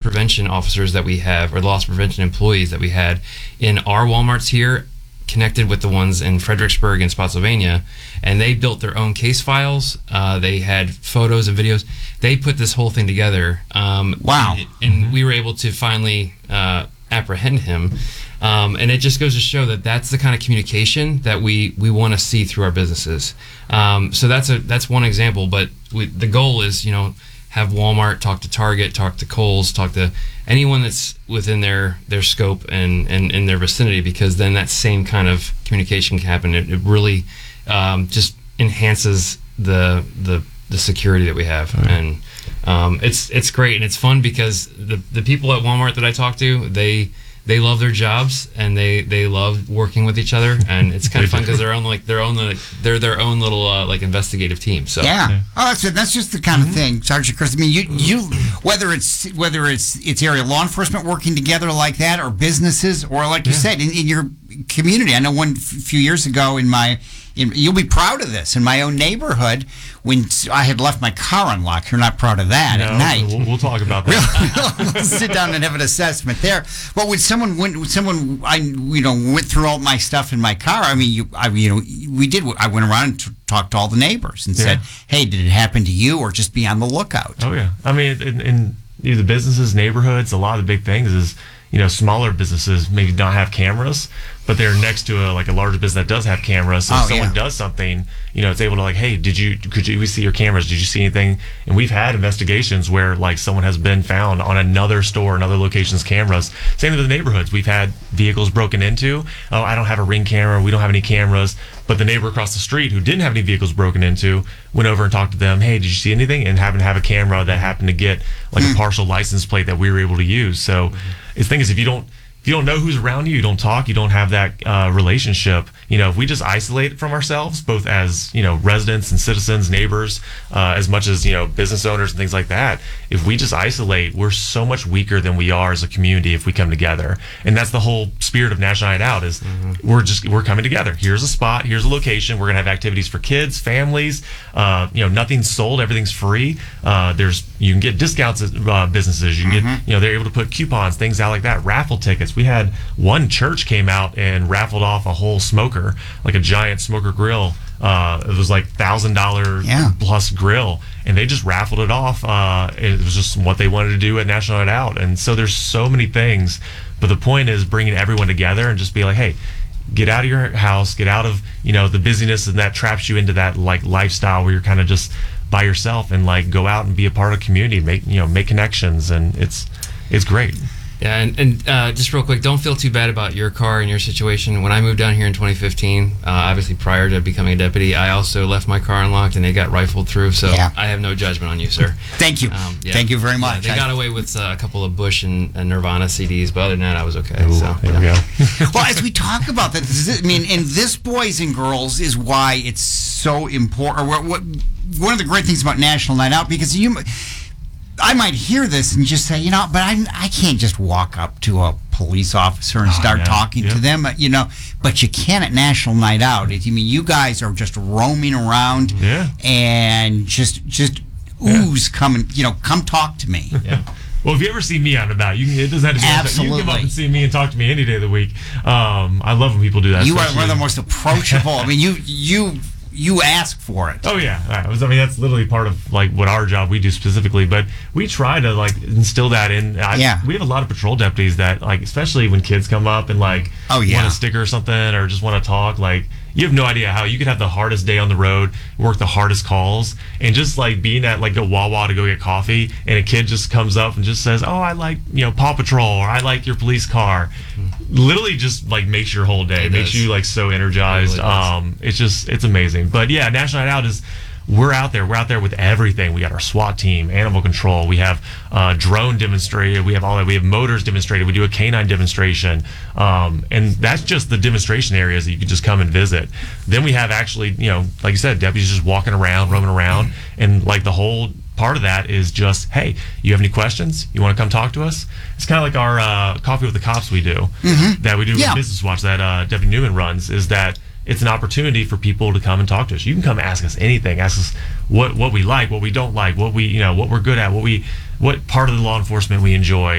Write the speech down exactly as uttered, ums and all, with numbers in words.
prevention officers that we have, or the loss prevention employees that we had in our Walmarts here, connected with the ones in Fredericksburg and Spotsylvania, and they built their own case files. Uh, they had photos and videos. They put this whole thing together. Um, wow. And, and mm-hmm. we were able to finally uh, apprehend him. Um, and it just goes to show that that's the kind of communication that we, we want to see through our businesses. Um, so that's a that's one example. But we, the goal is, you know, have Walmart talk to Target, talk to Kohl's, talk to anyone that's within their, their scope and, and in their vicinity, because then that same kind of communication can happen. It, it really um, just enhances the the the security that we have. Right. And um, it's it's great and it's fun because the the people at Walmart that I talk to, they they love their jobs and they they love working with each other, and it's kind of fun because they're on like their own like, they're their own little uh, like investigative team. So yeah, yeah. Oh, that's it. That's just the kind mm-hmm. of thing, Sergeant Chris. I mean, you you whether it's whether it's it's area law enforcement working together like that, or businesses, or like you yeah. said, in, in your community. I know one f- few years ago in my. In, you'll be proud of this. In my own neighborhood, when I had left my car unlocked, you're not proud of that no, at night. We'll, we'll talk about that. We'll, we'll sit down and have an assessment there. But when someone went, when someone I you know went through all my stuff in my car, I mean, you, I you know, we did. I went around and t- talked to all the neighbors and yeah. said, "Hey, did it happen to you?" Or just be on the lookout. Oh yeah, I mean, in, in you know, the businesses, neighborhoods, a lot of the big things is. You know, smaller businesses maybe don't have cameras, but they're next to a like a larger business that does have cameras. So oh, if someone yeah. does something, you know, it's able to like, hey, did you could you we see your cameras? Did you see anything? And we've had investigations where like someone has been found on another store, another location's cameras. Same with the neighborhoods. We've had vehicles broken into. Oh, I don't have a Ring camera. We don't have any cameras. But the neighbor across the street who didn't have any vehicles broken into went over and talked to them. Hey, did you see anything? And happened to have a camera that happened to get like a partial license plate that we were able to use. So mm-hmm. the thing is, if you don't If you don't know who's around you, you don't talk, you don't have that uh, relationship. You know, if we just isolate from ourselves, both as, you know, residents and citizens, neighbors, uh, as much as, you know, business owners and things like that, if we just isolate, we're so much weaker than we are as a community if we come together. And that's the whole spirit of National Night Out is mm-hmm. we're just, we're coming together. Here's a spot, here's a location. We're going to have activities for kids, families. Uh, you know, nothing's sold, everything's free. Uh, there's, you can get discounts at uh, businesses. You can mm-hmm. get, you know, they're able to put coupons, things out like that, raffle tickets. We had one church came out and raffled off a whole smoker, like a giant smoker grill. Uh, it was like thousand dollar plus grill, and they just raffled it off. Uh, it was just what they wanted to do at National Night Out, and so there's so many things. But the point is bringing everyone together and just be like, hey, get out of your house, get out of you know the busyness, and that traps you into that like lifestyle where you're kind of just by yourself, and like go out and be a part of a community, make you know make connections, and it's it's great. Yeah, and, and uh, just real quick, don't feel too bad about your car and your situation. When I moved down here in twenty fifteen, uh, obviously prior to becoming a deputy, I also left my car unlocked and they got rifled through. So yeah. I have no judgment on you, sir. Thank you. Um, yeah. Thank you very much. Yeah, they got away with uh, a couple of Bush and, and Nirvana C Ds, but other than that, I was okay. Ooh, so there yeah. we go. Well, as we talk about that, this is, I mean, and this, boys and girls, is why it's so important. Or what, what, one of the great things about National Night Out, because you. I might hear this and just say, you know, but I I can't just walk up to a police officer and start oh, yeah. talking yep. to them, you know. But you can at National Night Out. I mean, you guys are just roaming around yeah. and just just ooze, yeah. come and you know, come talk to me. Yeah. Well, if you ever see me out and about, you can, it doesn't have to be Absolutely. You can come up and see me and talk to me any day of the week. Um, I love when people do that. You are one of the most approachable. I mean, you you. You ask for it. Oh yeah, I mean that's literally part of like what our job we do specifically. But we try to like instill that in. I, yeah. We have a lot of patrol deputies that like, especially when kids come up and like oh, yeah. want a sticker or something or just want to talk. Like you have no idea how you could have the hardest day on the road, work the hardest calls, and just like being at like a Wawa to go get coffee, and a kid just comes up and just says, "Oh, I like you know Paw Patrol," or "I like your police car." Mm-hmm. Literally, just like makes your whole day. It makes you like so energized. It really um, it's just it's amazing. But yeah, National Night Out is. We're out there. We're out there with everything. We got our SWAT team, animal control. We have uh, drone demonstrated. We have all that. We have motors demonstrated. We do a canine demonstration, um, and that's just the demonstration areas that you can just come and visit. Then we have actually, you know, like you said, deputies just walking around, roaming around, and like the whole part of that is just, hey, you have any questions? You want to come talk to us? It's kind of like our uh, Coffee with the Cops we do mm-hmm. that we do yeah. with Business Watch that uh, Deputy Newman runs. Is that it's an opportunity for people to come and talk to us. You can come ask us anything. Ask us what what we like, what we don't like, what we you know what we're good at, what we what part of the law enforcement we enjoy.